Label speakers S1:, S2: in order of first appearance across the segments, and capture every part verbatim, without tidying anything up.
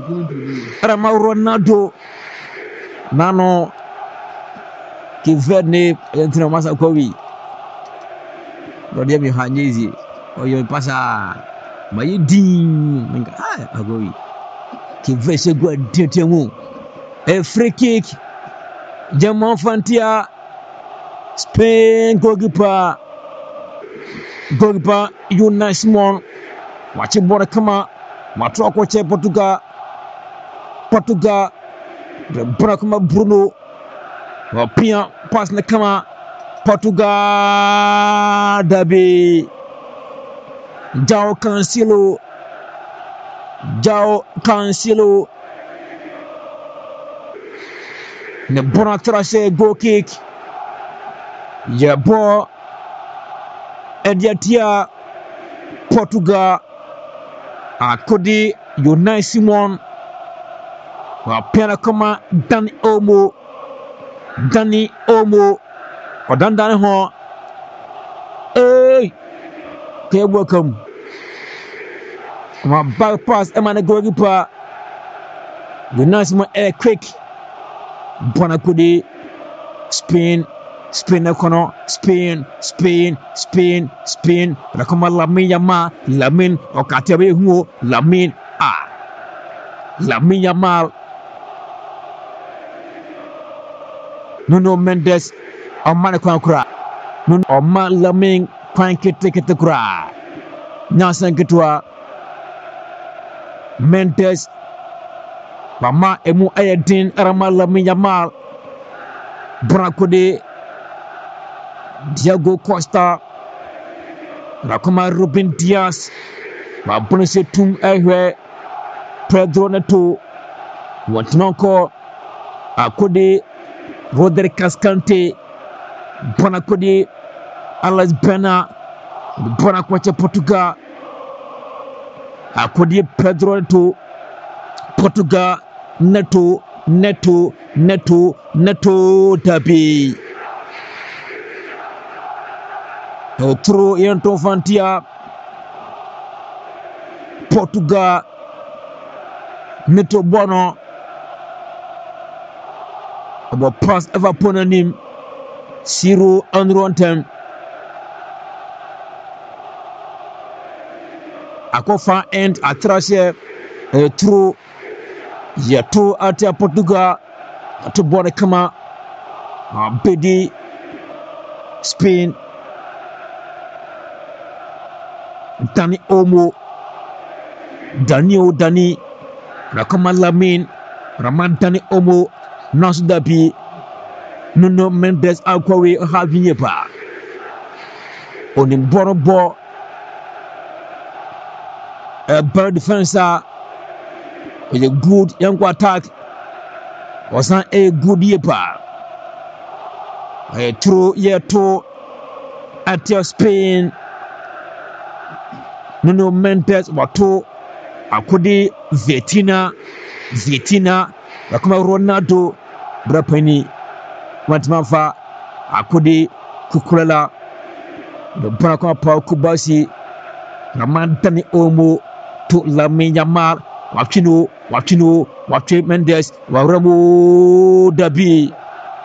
S1: Rama Ronaldo nano kivene entina masa kowi rodia mi hanyezi oyo pasa mayidi minga ah agowi kive se gwa tetemu a free kick German Fantia Spain goalkeeper goalkeeper Unai Simon wachi bora kama matoa kwa che Portugal Portugal bora kama Bruno wapia pass na kama Portugal Dabi João Cancelo João Cancelo ne bora tracé goal kick ya bo Ediatia Portugal akodi Unai Simon wapia kama Dani Olmo Dani Olmo odandane ho eh ke welcome ma bypass emane goalkeeper Unai Simon air quick bona kodi Spain Spain ekono Spain Spain Spain Spain rakoma Lamine Yamal Lamine okati abe hu Lamine ah Lamine Yamal Nuno Mendes amane kwa kura Nuno oma Lamine kwa kete kete kura Nyasan kitwa Mendes mama emu ayedin arama Lamine Yamal Brakode Diego Costa rakoma Ruben Dias ba bonse tum ehwe Pedro Neto wantinonko akode Roderick Cascante bona kodi Alex Bena bona kwache Portugal akodi Pedro Neto Portugal Neto Neto Neto Neto Dabi Otro Yanton Fantia Portugal Neto Bono about pass ever ponanim zero unwanted akofa end atrashe uh, through ya to atia Portugal to bora kama uh, bedi Spain Dani Olmo Daniel Dani rakama Lamine Raman Dani Olmo Nasu Dabi Nuno Mendes akwawe havinye pa onim borobo a bad defenser with a good young attack was not a good yepa a true year two at your Spain Nuno Mendes wato akodi Vitina Vitina wakuma Ronaldo brapeni Matmafa akodi kukulala bana kwa pa kubasi Ramantani Olmo to Lamine Yamal wachino wachino wache Mendes waramu Dabi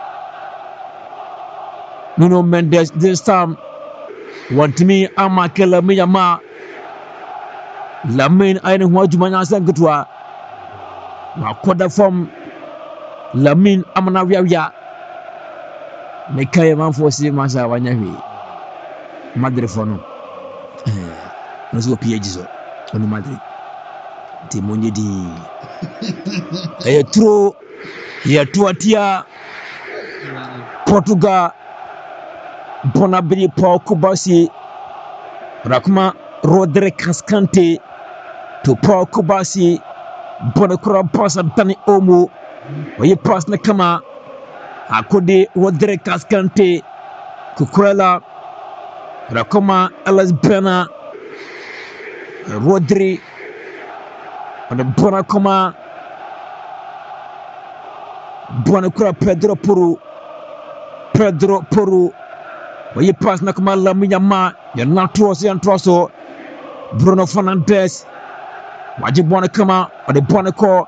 S1: Nuno Mendes this time want me amake Lamine Yamal Lamine aina huwa jumanya sangutwa wakoda form Lamine amana wiawia mekaye manfosi masa wanyawi Madrid fono eh nozo P G zo ono Madrid ti monye di eh tro ya tuatia Portugal Bonabri Paul Kubasi rakuma Roderick Cascante to Paul Kubasi Bonakura pasa Dani Olmo oye pass na kama akode Roderick Cascante kukwela rakoma Alex Bena Rodri on bona koma bona kura Pedro Porro Pedro Porro oye pass na kama Lamine Yamal ya natros ya ntroso Bruno Fernandes waje bona kama on bona ko